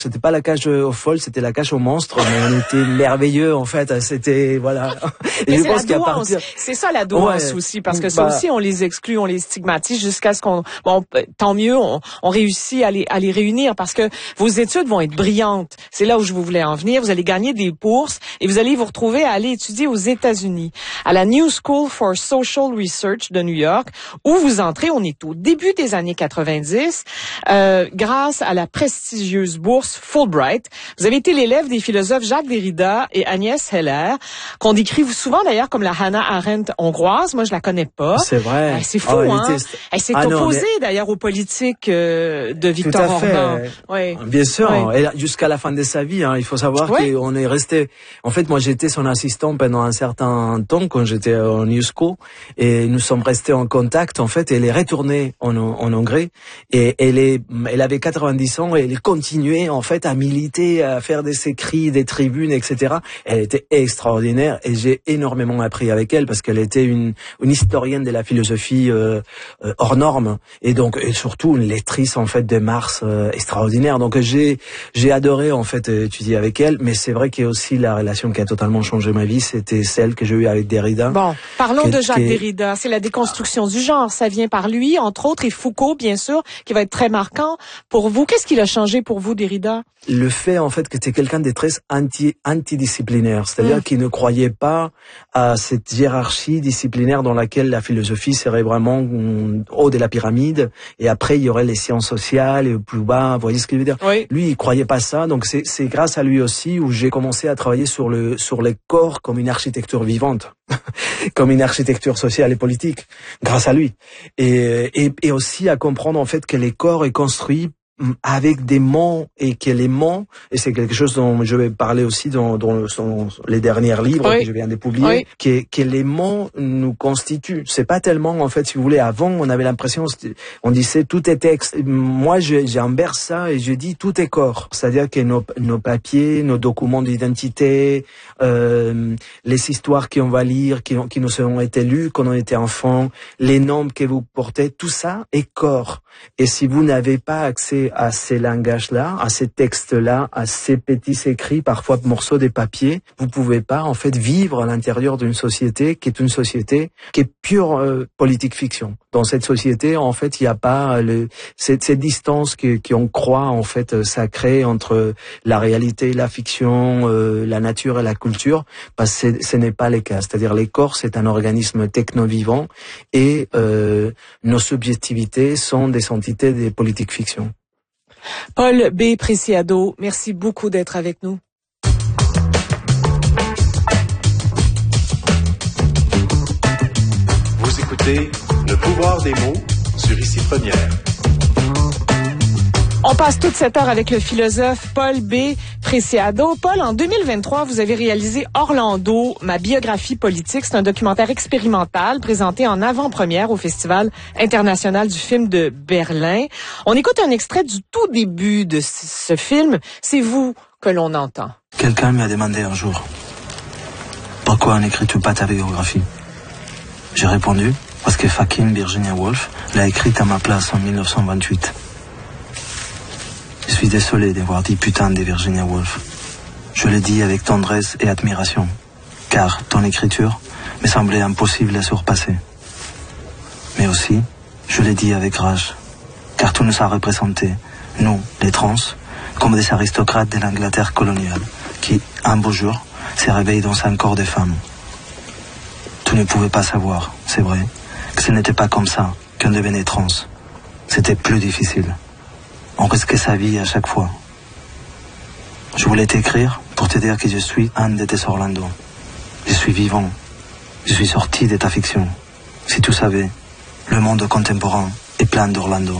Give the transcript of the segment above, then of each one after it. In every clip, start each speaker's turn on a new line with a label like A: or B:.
A: C'était pas la cage aux folles, c'était la cage aux monstres, mais on était merveilleux en fait. C'était voilà.
B: Et je pense qu'à partir, c'est ça la douance aussi, parce que ça aussi on les exclut, on les stigmatise jusqu'à ce qu'on, bon, tant mieux, on réussit à les réunir parce que vos études vont être brillantes. C'est là où je voulais en venir. Vous allez gagner des bourses et vous allez vous retrouver à aller étudier aux États-Unis, à la New School for Social Research de New York, où vous entrez. On est au début des années 90, grâce à la prestigieuse bourse Fulbright. Vous avez été l'élève des philosophes Jacques Derrida et Agnès Heller, qu'on décrit souvent d'ailleurs comme la Hannah Arendt hongroise. Moi, je la connais pas.
A: C'est vrai.
B: C'est fou, hein? Elle s'est opposée d'ailleurs aux politiques de Viktor Orban.
A: Oui. Bien sûr. Oui. Et jusqu'à la fin de sa vie, hein, il faut savoir qu'on est resté. En fait, moi, j'étais son assistant pendant un certain temps quand j'étais en New School, et nous sommes restés en contact. En fait, elle est retournée en Hongrie et elle avait 90 ans et elle continuait en fait à militer, à faire des écrits, des tribunes, etc. Elle était extraordinaire et j'ai énormément appris avec elle parce qu'elle était une historienne de la philosophie hors norme et donc et surtout une lectrice en fait de Marx extraordinaire. Donc j'ai adoré en fait étudier avec elle, mais c'est vrai qu'il y a aussi la relation qui a totalement changé ma vie, c'était celle que j'ai eue avec Derrida.
B: Bon, parlons de Jacques Derrida. C'est la déconstruction du genre, ça vient par lui entre autres, et Foucault bien sûr, qui va être très marquant pour vous. Qu'est-ce qu'il a changé pour vous, Derrida?
A: Le fait en fait que c'était quelqu'un de très antidisciplinaire, c'est-à-dire qu'il ne croyait pas à cette hiérarchie disciplinaire dans laquelle la philosophie serait vraiment au haut de la pyramide et après il y aurait les sciences sociales et plus bas, vous voyez ce que je veux dire?
B: Oui.
A: Lui, il croyait pas ça, donc c'est grâce à lui aussi où j'ai commencé à travailler sur les corps comme une architecture vivante, comme une architecture sociale et politique, grâce à lui. Et aussi à comprendre en fait que les corps est construit avec des mots et que les mots, et c'est quelque chose dont je vais parler aussi dans les derniers livres que je viens de publier, que les mots nous constituent. C'est pas tellement, en fait, si vous voulez, avant, on avait l'impression, on disait tout est texte. Moi, j'inverse ça et je dis tout est corps. C'est-à-dire que nos papiers, nos documents d'identité, les histoires qu'on va lire, qui nous ont été lues quand on était enfant, les noms que vous portez, tout ça est corps. Et si vous n'avez pas accès à ces langages-là, à ces textes-là, à ces petits écrits, parfois morceaux de papier, vous pouvez pas, en fait, vivre à l'intérieur d'une société qui est une société qui est pure politique fiction. Dans cette société, en fait, il n'y a pas cette distance qu'on croit, en fait, sacrée entre la réalité et la fiction, la nature et la culture, parce que ce n'est pas le cas. C'est-à-dire, les corps, c'est un organisme techno-vivant et nos subjectivités sont des entités des politiques fiction.
B: Paul B. Preciado, merci beaucoup d'être avec nous.
C: Vous écoutez Le pouvoir des mots sur Ici Première.
B: On passe toute cette heure avec le philosophe Paul B. Preciado. Paul, en 2023, vous avez réalisé Orlando, ma biographie politique. C'est un documentaire expérimental présenté en avant-première au Festival international du film de Berlin. On écoute un extrait du tout début de ce film. C'est vous que l'on entend.
D: Quelqu'un m'a demandé un jour, pourquoi n'écris-tu pas ta biographie? J'ai répondu, parce que fucking Virginia Woolf l'a écrite à ma place en 1928. Je suis désolé d'avoir dit putain de Virginia Woolf. Je le dis avec tendresse et admiration, car ton écriture me semblait impossible à surpasser. Mais aussi, je le dis avec rage, car tu nous as représentés, nous, les trans, comme des aristocrates de l'Angleterre coloniale, qui, un beau jour, se réveillent dans un corps de femme. Tu ne pouvais pas savoir, c'est vrai, que ce n'était pas comme ça qu'on devenait trans. C'était plus difficile. On risquait sa vie à chaque fois. Je voulais t'écrire pour te dire que je suis un de tes Orlando. Je suis vivant. Je suis sorti de ta fiction. Si tu savais, le monde contemporain est plein d'Orlando.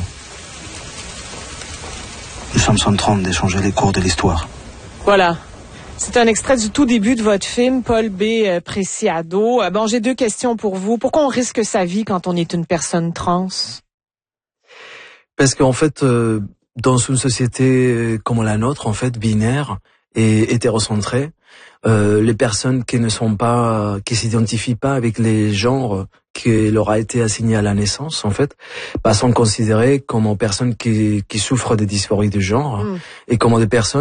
D: Nous sommes en train de changer les cours de l'histoire.
B: Voilà. C'est un extrait du tout début de votre film, Paul B. Preciado. Bon, j'ai deux questions pour vous. Pourquoi on risque sa vie quand on est une personne trans?
A: Parce qu'en fait, dans une société comme la nôtre, en fait, binaire et hétérocentrée, les personnes qui ne sont pas, qui s'identifient pas avec les genres qui leur a été assignées à la naissance, en fait, sont considérées comme personnes qui souffrent de dysphorie de genre et comme des personnes